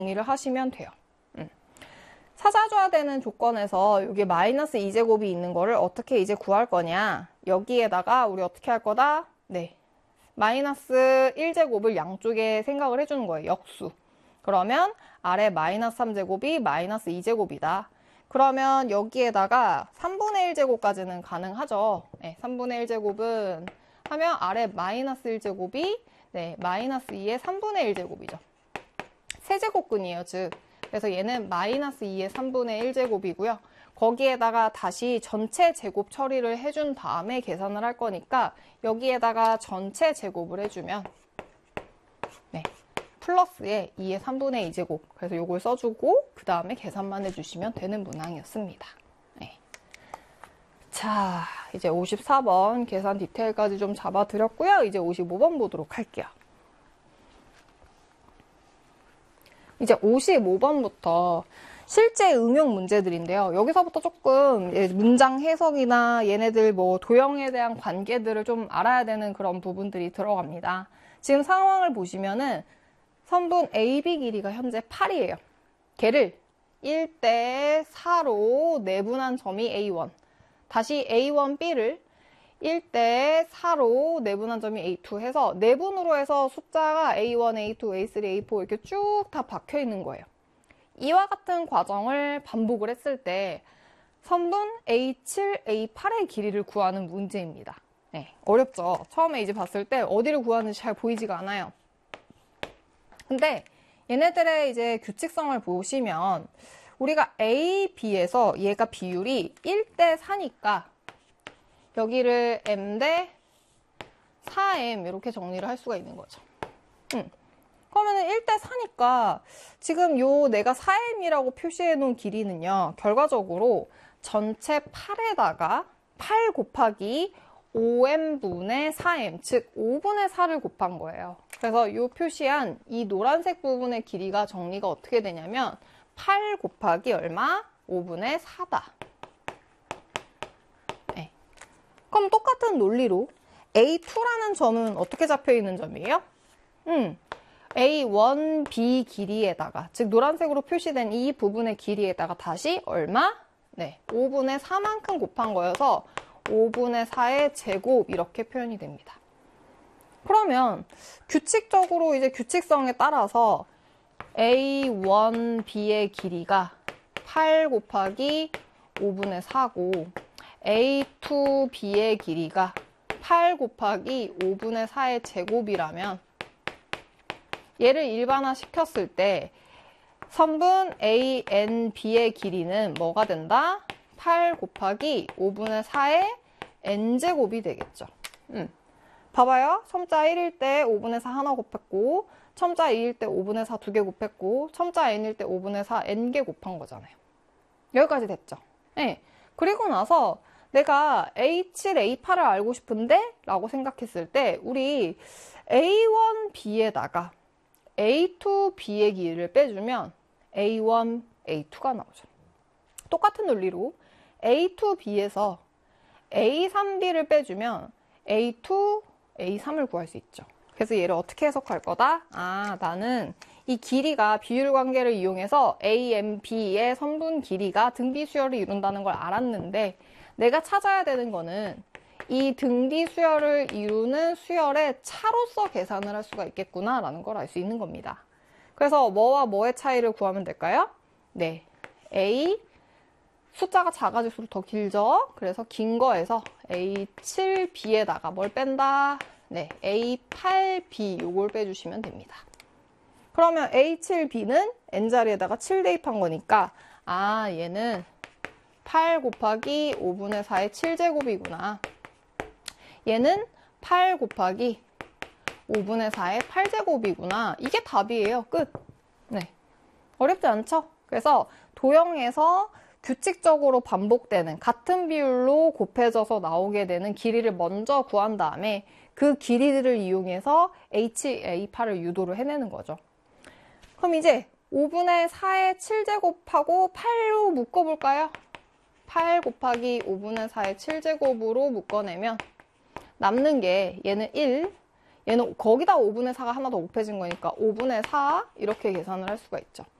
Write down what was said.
정리를 하시면 돼요. 찾아줘야 되는 조건에서 여기 마이너스 2제곱이 있는 거를 어떻게 이제 구할 거냐. 여기에다가 우리 어떻게 할 거다? 네, 마이너스 1제곱을 양쪽에 생각을 해주는 거예요. 역수. 그러면 아래 마이너스 3제곱이 마이너스 2제곱이다. 그러면 여기에다가 3분의 1제곱까지는 가능하죠. 네, 3분의 1제곱은 하면 아래 마이너스 1제곱이 네, 마이너스 2의 3분의 1제곱이죠. 세제곱근이에요, 즉. 그래서 얘는 마이너스 2의 3분의 1제곱이고요. 거기에다가 다시 전체 제곱 처리를 해준 다음에 계산을 할 거니까 여기에다가 전체 제곱을 해주면 네, 플러스에 2의 3분의 2제곱. 그래서 요걸 써주고 그 다음에 계산만 해주시면 되는 문항이었습니다. 네. 자, 이제 54번 계산 디테일까지 좀 잡아드렸고요. 이제 55번 보도록 할게요. 이제 55번부터 실제 응용 문제들인데요. 여기서부터 조금 문장 해석이나 얘네들 뭐 도형에 대한 관계들을 좀 알아야 되는 그런 부분들이 들어갑니다. 지금 상황을 보시면은 선분 AB 길이가 현재 8이에요. 걔를 1대 4로 내분한 점이 A1. 다시 A1B를 1대 4로 내분한 점이 A2 해서 내분으로 해서 숫자가 A1, A2, A3, A4 이렇게 쭉 다 박혀 있는 거예요. 이와 같은 과정을 반복을 했을 때 선분 A7, A8의 길이를 구하는 문제입니다. 네, 어렵죠? 처음에 이제 봤을 때 어디를 구하는지 잘 보이지가 않아요. 근데 얘네들의 이제 규칙성을 보시면 우리가 A, B에서 얘가 비율이 1대 4니까 여기를 M 대 4M 이렇게 정리를 할 수가 있는 거죠. 그러면은 1대 4니까 지금 요 내가 4M이라고 표시해 놓은 길이는요. 결과적으로 전체 8에다가 8 곱하기 5M분의 4M, 즉 5분의 4를 곱한 거예요. 그래서 요 표시한 이 노란색 부분의 길이가 정리가 어떻게 되냐면 8 곱하기 얼마? 5분의 4다. 그럼 똑같은 논리로 A2라는 점은 어떻게 잡혀 있는 점이에요? A1B 길이에다가, 즉 노란색으로 표시된 이 부분의 길이에다가 다시 얼마? 네, 5분의 4만큼 곱한 거여서 5분의 4의 제곱 이렇게 표현이 됩니다. 그러면 규칙적으로 이제 규칙성에 따라서 A1B의 길이가 8 곱하기 5분의 4고 A2B의 길이가 8 곱하기 5분의 4의 제곱이라면 얘를 일반화 시켰을 때 선분 ANB의 길이는 뭐가 된다? 8 곱하기 5분의 4의 N제곱이 되겠죠. 봐봐요. 첨자 1일 때 5분의 4 하나 곱했고 첨자 2일 때 5분의 4 2개 곱했고 첨자 N일 때 5분의 4 N개 곱한 거잖아요. 여기까지 됐죠. 네. 그리고 나서 내가 A7, A8을 알고 싶은데? 라고 생각했을 때 우리 A1B에다가 A2B의 길이를 빼주면 A1, A2가 나오죠. 똑같은 논리로 A2B에서 A3B를 빼주면 A2, A3을 구할 수 있죠. 그래서 얘를 어떻게 해석할 거다? 아, 나는 이 길이가 비율 관계를 이용해서 AMB의 선분 길이가 등비 수열을 이룬다는 걸 알았는데 내가 찾아야 되는 거는 이 등비 수열을 이루는 수열의 차로서 계산을 할 수가 있겠구나 라는 걸 알 수 있는 겁니다. 그래서 뭐와 뭐의 차이를 구하면 될까요? 네, A 숫자가 작아질수록 더 길죠. 그래서 긴 거에서 A7B에다가 뭘 뺀다? 네, A8B 요걸 빼주시면 됩니다. 그러면 A7B는 N자리에다가 7 대입한 거니까 아, 얘는 8 곱하기 5분의 4의 7제곱이구나. 얘는 8 곱하기 5분의 4의 8제곱이구나. 이게 답이에요. 끝. 네, 어렵지 않죠? 그래서 도형에서 규칙적으로 반복되는 같은 비율로 곱해져서 나오게 되는 길이를 먼저 구한 다음에 그 길이들을 이용해서 H, A8을 유도를 해내는 거죠. 그럼 이제 5분의 4의 7제곱하고 8로 묶어볼까요? 8 곱하기 5분의 4의 7제곱으로 묶어내면 남는 게 얘는 1, 얘는 거기다 5분의 4가 하나 더 곱해진 거니까 5분의 4 이렇게 계산을 할 수가 있죠.